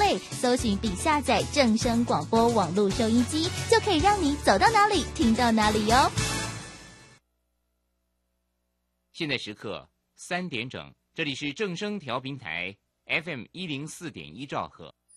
费，搜寻并下载正声广播网络收音机，就可以让你走到哪里听到哪里哟。 现在时刻3点整，这里是正声调频台 FM104.1兆赫。